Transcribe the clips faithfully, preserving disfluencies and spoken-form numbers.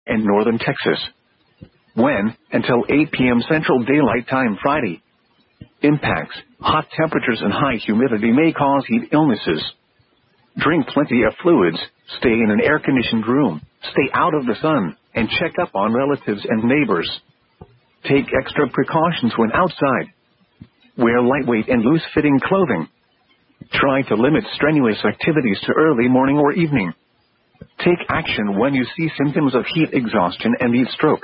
and northern Texas. When, until eight p m Central Daylight Time Friday. Impacts: hot temperatures and high humidity may cause heat illnesses. Drink plenty of fluids, stay in an air-conditioned room, stay out of the sun, and check up on relatives and neighbors. Take extra precautions when outside. Wear lightweight and loose-fitting clothing. Try to limit strenuous activities to early morning or evening. Take action when you see symptoms of heat exhaustion and heat stroke.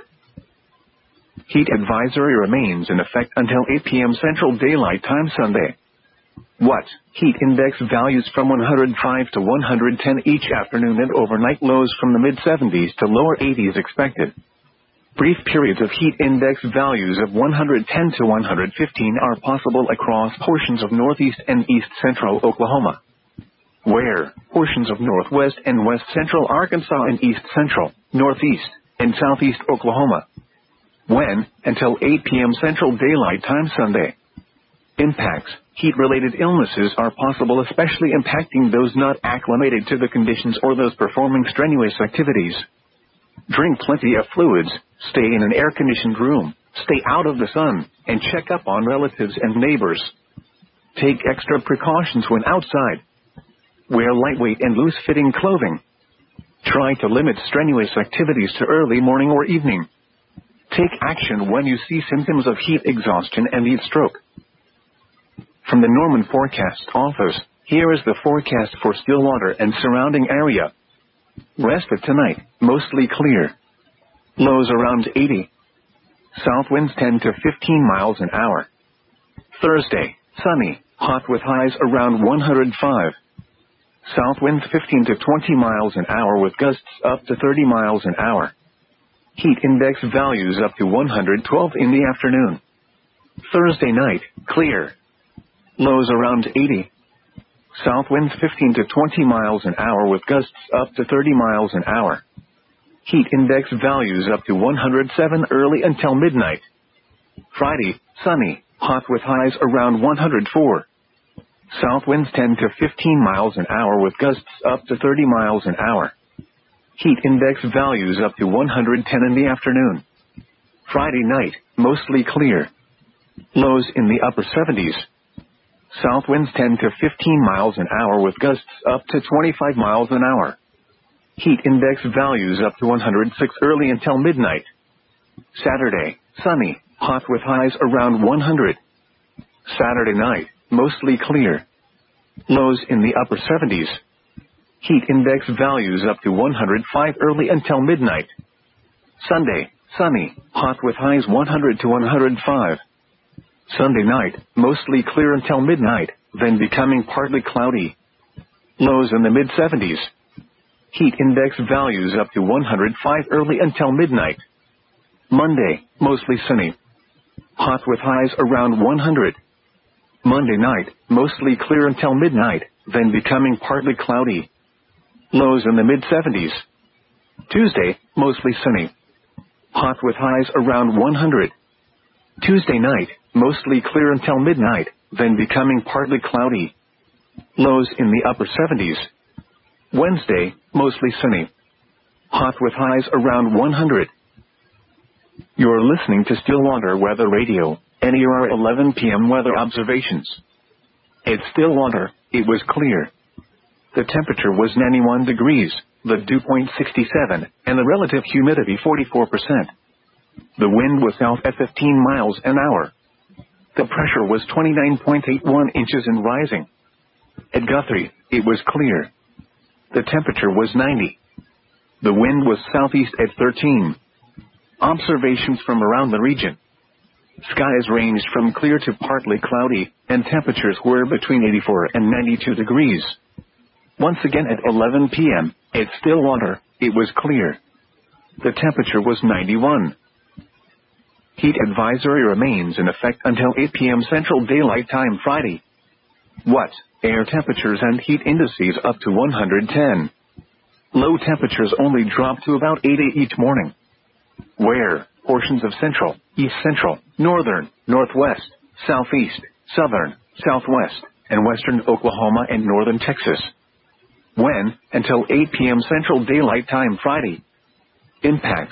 Heat advisory remains in effect until eight p m Central Daylight Time Sunday. What? Heat index values from one hundred five to one hundred ten each afternoon and overnight lows from the mid seventies to lower eighties expected. Brief periods of heat index values of one hundred ten to one hundred fifteen are possible across portions of northeast and east central Oklahoma. Where? Portions of northwest and west central Arkansas and east central, northeast, and southeast Oklahoma. When? Until eight p m Central Daylight Time Sunday. Impacts: heat-related illnesses are possible, especially impacting those not acclimated to the conditions or those performing strenuous activities. Drink plenty of fluids, stay in an air-conditioned room, stay out of the sun, and check up on relatives and neighbors. Take extra precautions when outside. Wear lightweight and loose-fitting clothing. Try to limit strenuous activities to early morning or evening. Take action when you see symptoms of heat exhaustion and heat stroke. From the Norman Forecast Office, here is the forecast for Stillwater and surrounding area. Rest of tonight, mostly clear. Lows around eighty. South winds ten to fifteen miles an hour. Thursday, sunny, hot with highs around one hundred five. South winds fifteen to twenty miles an hour with gusts up to thirty miles an hour. Heat index values up to one hundred twelve in the afternoon. Thursday night, clear. Lows around eighty. South winds fifteen to twenty miles an hour with gusts up to thirty miles an hour. Heat index values up to one hundred seven early until midnight. Friday, sunny, hot with highs around one hundred four. South winds ten to fifteen miles an hour with gusts up to thirty miles an hour. Heat index values up to one hundred ten in the afternoon. Friday night, mostly clear. Lows in the upper seventies. South winds ten to fifteen miles an hour with gusts up to twenty-five miles an hour. Heat index values up to one hundred six early until midnight. Saturday, sunny, hot with highs around one hundred. Saturday night, mostly clear. Lows in the upper seventies. Heat index values up to one hundred five early until midnight. Sunday, sunny, hot with highs one hundred to one hundred five. Sunday night, mostly clear until midnight, then becoming partly cloudy. Lows in the mid seventies. Heat index values up to one hundred five early until midnight. Monday, mostly sunny. Hot with highs around one hundred. Monday night, mostly clear until midnight, then becoming partly cloudy. Lows in the mid seventies. Tuesday, mostly sunny. Hot with highs around one hundred. Tuesday night, mostly clear until midnight, then becoming partly cloudy. Lows in the upper seventies. Wednesday, mostly sunny. Hot with highs around one hundred. You're listening to Stillwater Weather Radio, N E R eleven p m weather observations. At Stillwater, it was clear. The temperature was ninety-one degrees, the dew point sixty-seven, and the relative humidity forty-four percent. The wind was south at fifteen miles an hour. The pressure was twenty-nine point eight one inches and rising. At Guthrie, it was clear. The temperature was ninety. The wind was southeast at thirteen. Observations from around the region. Skies ranged from clear to partly cloudy, and temperatures were between eighty-four and ninety-two degrees. Once again at eleven p m, at Stillwater, it was clear. The temperature was ninety-one. Heat advisory remains in effect until eight p m Central Daylight Time Friday. What? Air temperatures and heat indices up to one hundred ten. Low temperatures only drop to about eighty each morning. Where? Portions of central, east central, northern, northwest, southeast, southern, southwest, and western Oklahoma and northern Texas. When? Until eight p m Central Daylight Time Friday. Impacts.